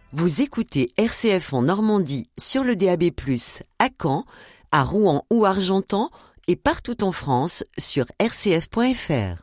Vous écoutez RCF en Normandie sur le DAB+, à Caen, à Rouen ou Argentan et partout en France sur rcf.fr.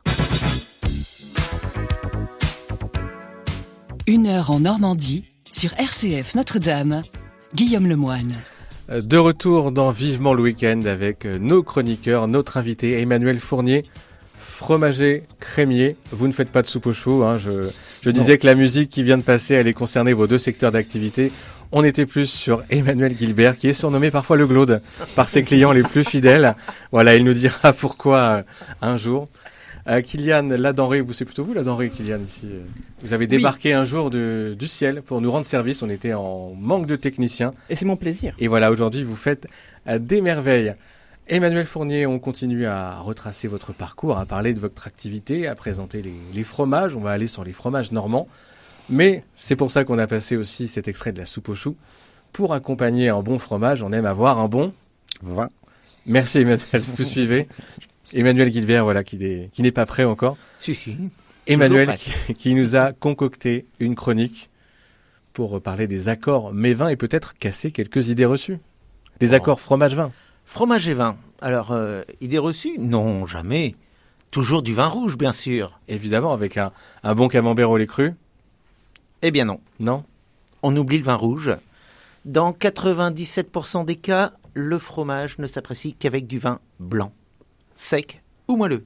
1 heure en Normandie sur RCF Notre-Dame. Guillaume Lemoine. De retour dans Vivement le Week-end avec nos chroniqueurs, notre invité Emmanuel Fournier, fromager, crémier. Vous ne faites pas de soupe au chou, hein. Je disais que la musique qui vient de passer allait concerner vos deux secteurs d'activité. On était plus sur Emmanuel Guilbert, qui est surnommé parfois le Glaude par ses clients les plus fidèles. Voilà, il nous dira pourquoi un jour. Kylian, la denrée, c'est plutôt vous la denrée, Kylian, ici. Vous avez débarqué un jour du ciel pour nous rendre service. On était en manque de techniciens. Et c'est mon plaisir. Et voilà, aujourd'hui, vous faites des merveilles. Emmanuel Fournier, on continue à retracer votre parcours, à parler de votre activité, à présenter les fromages. On va aller sur les fromages normands. Mais c'est pour ça qu'on a passé aussi cet extrait de la soupe aux choux. Pour accompagner un bon fromage, on aime avoir un bon vin. Merci Emmanuel, vous suivez. Emmanuel Guilbert, voilà, qui n'est pas prêt encore. Si. Emmanuel qui nous a concocté une chronique pour parler des accords mets-vins et peut-être casser quelques idées reçues. Les accords fromage-vin. Fromage et vin. Alors, idées reçues ? Non, jamais. Toujours du vin rouge, bien sûr. Évidemment, avec un bon camembert au lait cru. Eh bien non. Non ? On oublie le vin rouge. Dans 97% des cas, le fromage ne s'apprécie qu'avec du vin blanc, sec ou moelleux.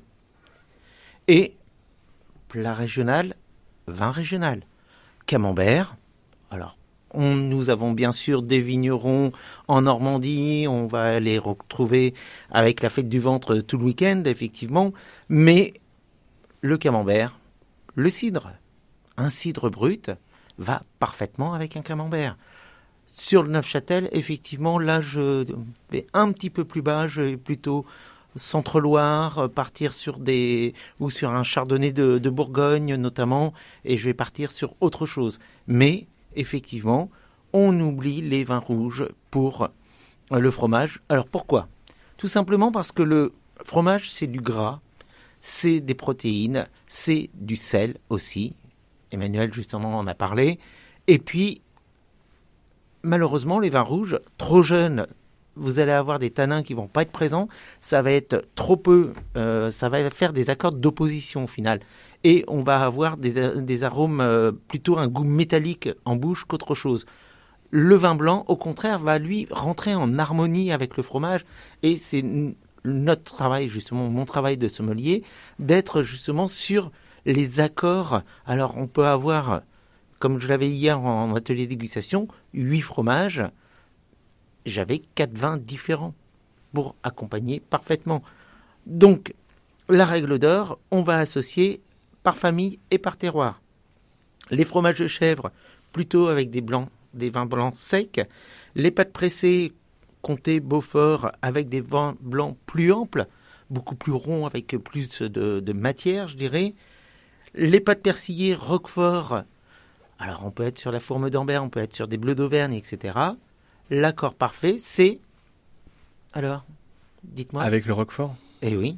Et plat régional, vin régional. Camembert. Alors, nous avons bien sûr des vignerons en Normandie, on va les retrouver avec la fête du ventre tout le week-end, effectivement. Mais le camembert, le cidre, un cidre brut va parfaitement avec un camembert. Sur le Neufchâtel, effectivement, là je vais un petit peu plus bas, je vais plutôt Centre-Loire, partir sur sur un chardonnay de Bourgogne notamment, et je vais partir sur autre chose. Mais effectivement, on oublie les vins rouges pour le fromage. Alors pourquoi ? Tout simplement parce que le fromage, c'est du gras, c'est des protéines, c'est du sel aussi. Emmanuel, justement, en a parlé. Et puis, malheureusement, les vins rouges, trop jeunes, vous allez avoir des tanins qui ne vont pas être présents. Ça va être trop peu. Ça va faire des accords d'opposition au final. Et on va avoir des arômes, plutôt un goût métallique en bouche qu'autre chose. Le vin blanc, au contraire, va lui rentrer en harmonie avec le fromage. Et c'est notre travail, justement, mon travail de sommelier, d'être justement sur les accords. Alors, on peut avoir, comme je l'avais hier en atelier dégustation, 8 fromages. J'avais 4 vins différents pour accompagner parfaitement. Donc, la règle d'or, on va associer par famille et par terroir. Les fromages de chèvre, plutôt avec des vins blancs secs. Les pâtes pressées, Comté, Beaufort, avec des vins blancs plus amples, beaucoup plus ronds, avec plus de matière, je dirais. Les pâtes persillées, Roquefort. Alors, on peut être sur la fourme d'Ambert, on peut être sur des bleus d'Auvergne, etc. L'accord parfait, c'est... Alors, dites-moi. Avec le Roquefort ? Eh oui.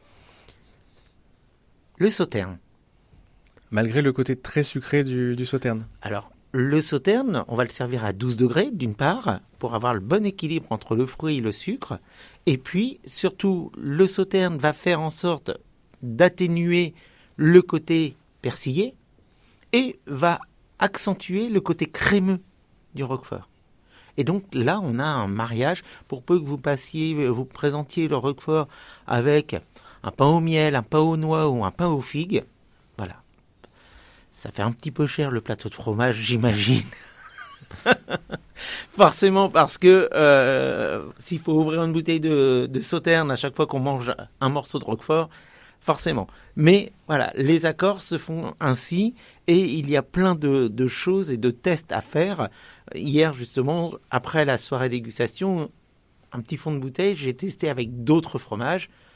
Le Sauterne. Malgré le côté très sucré du Sauterne. Alors, le Sauterne, on va le servir à 12 degrés, d'une part, pour avoir le bon équilibre entre le fruit et le sucre. Et puis, surtout, le Sauterne va faire en sorte d'atténuer le côté persillé et va accentuer le côté crémeux du Roquefort. Et donc là, on a un mariage. Pour peu que vous présentiez le Roquefort avec un pain au miel, un pain aux noix ou un pain aux figues, voilà. Ça fait un petit peu cher le plateau de fromage, j'imagine. Forcément, parce que s'il faut ouvrir une bouteille de Sauterne à chaque fois qu'on mange un morceau de Roquefort, forcément. Mais voilà, les accords se font ainsi et il y a plein de choses et de tests à faire. Hier, justement, après la soirée dégustation, un petit fond de bouteille, j'ai testé avec d'autres fromages.